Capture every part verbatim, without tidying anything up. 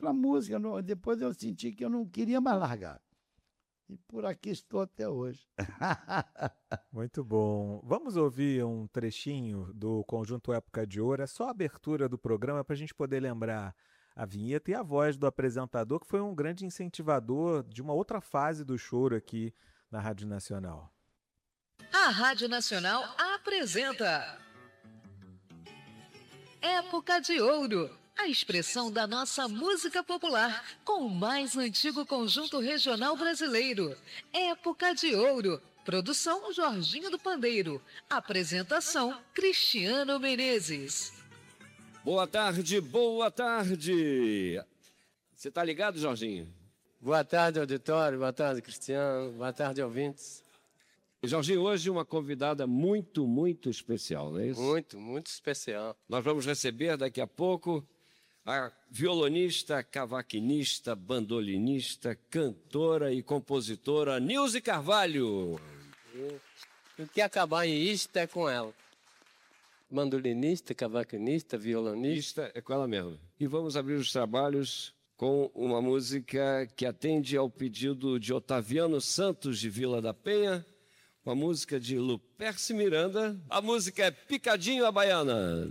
outra música. Não, depois eu senti que eu não queria mais largar. E por aqui estou até hoje. Muito bom. Vamos ouvir um trechinho do Conjunto Época de Ouro. É só a abertura do programa para a gente poder lembrar a vinheta e a voz do apresentador, que foi um grande incentivador de uma outra fase do choro aqui na Rádio Nacional. A Rádio Nacional apresenta Época de Ouro, a expressão da nossa música popular, com o mais antigo conjunto regional brasileiro. Época de Ouro. Produção Jorginho do Pandeiro. Apresentação Cristiano Menezes. Boa tarde, boa tarde. Você tá ligado, Jorginho? Boa tarde, auditório. Boa tarde, Cristiano. Boa tarde, ouvintes. Jorginho, hoje uma convidada muito, muito especial, não é isso? Muito, muito especial. Nós vamos receber daqui a pouco a violonista, cavaquinista, bandolinista, cantora e compositora Nilze Carvalho. O que acabar em ista é com ela. Mandolinista, cavaquinista, violonista. É com ela mesmo. E vamos abrir os trabalhos com uma música que atende ao pedido de Otaviano Santos, de Vila da Penha, uma música de Luperce Miranda. A música é Picadinho a Baiana.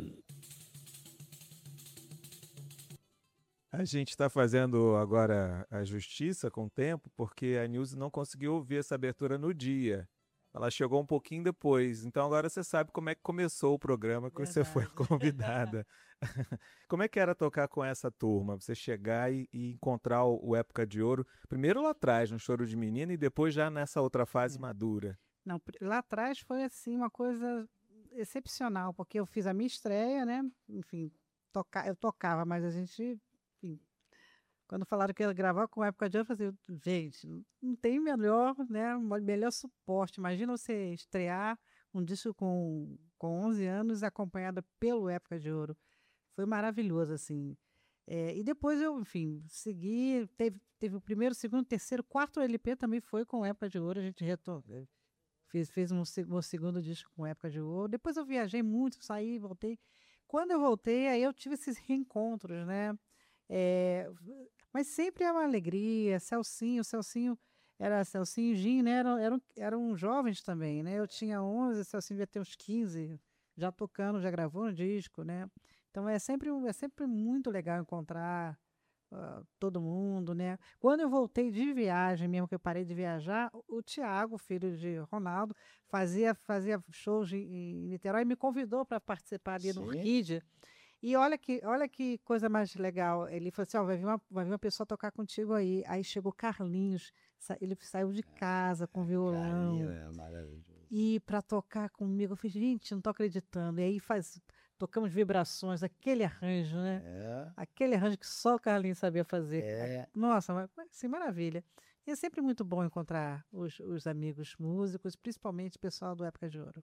A gente está fazendo agora a justiça com o tempo, porque a Nilze não conseguiu ouvir essa abertura no dia. Ela chegou um pouquinho depois. Então agora você sabe como é que começou o programa, que Verdade. Você foi convidada. Como é que era tocar com essa turma? Você chegar e, e encontrar o, o Época de Ouro, primeiro lá atrás, no Choro de Menina, e depois já nessa outra fase é. madura. Não, lá atrás foi assim uma coisa excepcional, porque eu fiz a minha estreia, né? Enfim, toca, eu tocava, mas a gente... Enfim, quando falaram que ia gravar com a Época de Ouro, eu falei assim, gente, não tem melhor, né, melhor suporte. Imagina você estrear um disco com, com onze anos acompanhada pelo Época de Ouro. Foi maravilhoso, assim. É, e depois eu, enfim, segui, teve, teve o primeiro, segundo, terceiro, quarto L P também foi com Época de Ouro, a gente retornou. Fiz, fiz um, um segundo disco com Época de Ouro. Depois eu viajei muito, saí, voltei. Quando eu voltei, aí eu tive esses reencontros, né? É, mas sempre é uma alegria. Celcinho, Celcinho era Celcinho e Jim, né? Eram, eram, eram jovens também, né? Eu tinha onze, Celcinho devia ter uns quinze, já tocando, já gravou um disco, né? Então é sempre, é sempre muito legal encontrar uh, todo mundo, né? Quando eu voltei de viagem, mesmo que eu parei de viajar, o Tiago, filho de Ronaldo, fazia, fazia shows em Niterói e me convidou para participar ali Sim. no Orquídea. E olha que, olha que coisa mais legal. Ele falou assim, ó, vai vir uma, vai vir uma pessoa tocar contigo aí. Aí chegou Carlinhos, sa- ele saiu de casa com violão. Carlinhos é maravilhoso. E para tocar comigo, eu falei, gente, não tô acreditando. E aí faz, tocamos vibrações, aquele arranjo, né? É. Aquele arranjo que só o Carlinhos sabia fazer. É. Nossa, mas, assim, maravilha. E é sempre muito bom encontrar os, os amigos músicos, principalmente o pessoal do Época de Ouro.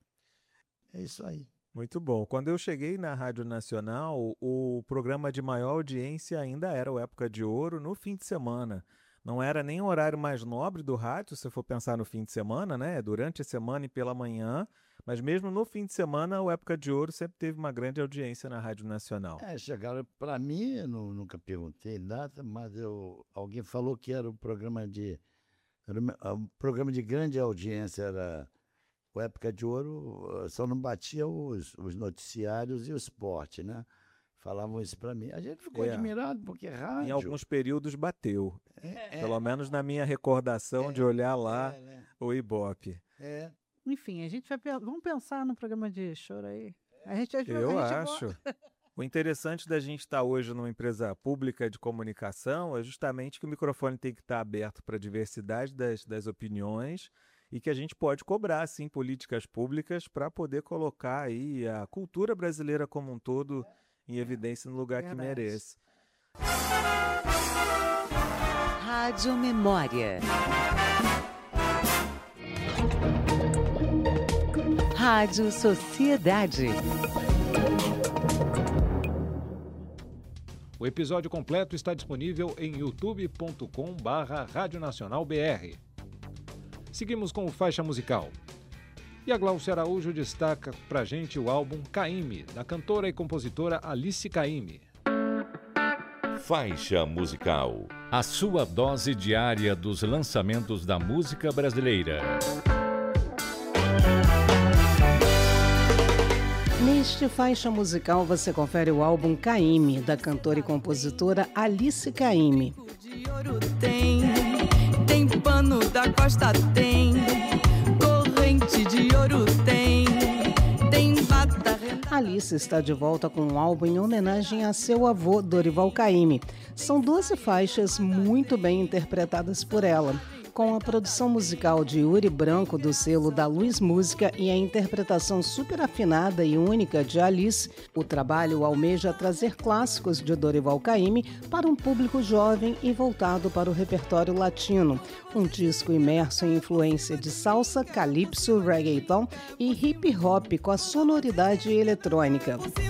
É isso aí. Muito bom. Quando eu cheguei na Rádio Nacional, o programa de maior audiência ainda era o Época de Ouro no fim de semana. Não era nem o horário mais nobre do rádio, se for pensar no fim de semana, né? Durante a semana e pela manhã. Mas mesmo no fim de semana, o Época de Ouro sempre teve uma grande audiência na Rádio Nacional. É, chegaram para mim, eu não, nunca perguntei nada, mas eu, alguém falou que era o programa de... Era um programa de grande audiência, era... O Época de Ouro só não batia os, os noticiários e o esporte, né? Falavam isso para mim. A gente ficou é. admirado, porque rádio... Em alguns períodos bateu. É, Pelo é, menos na minha recordação é, de olhar lá é, né? o Ibope. É. Enfim, a gente vai... Vamos pensar no programa de choro aí. A gente, a gente, Eu a gente acho. Gosta. O interessante da gente estar hoje numa empresa pública de comunicação é justamente que o microfone tem que estar aberto para a diversidade das, das opiniões e que a gente pode cobrar, sim, políticas públicas para poder colocar aí a cultura brasileira como um todo em evidência no lugar Verdade. que merece. Rádio Memória. Rádio Sociedade. O episódio completo está disponível em youtube ponto com barra Rádio Nacional B R. Seguimos com o Faixa Musical. E a Glaucia Araújo destaca pra gente o álbum Caymmi, da cantora e compositora Alice Caymmi. Faixa Musical. A sua dose diária dos lançamentos da música brasileira. Neste Faixa Musical você confere o álbum Caymmi, da cantora e compositora Alice Caymmi. Tem, tem pano da costa, tem corrente de ouro, tem, tem bata. Alice está de volta com um álbum em homenagem a seu avô, Dorival Caymmi. São doze faixas muito bem interpretadas por ela, com a produção musical de Yuri Branco, do selo da Luz Música, e a interpretação super afinada e única de Alice. O trabalho almeja trazer clássicos de Dorival Caymmi para um público jovem e voltado para o repertório latino. Um disco imerso em influência de salsa, calypso, reggaeton e hip hop com a sonoridade eletrônica.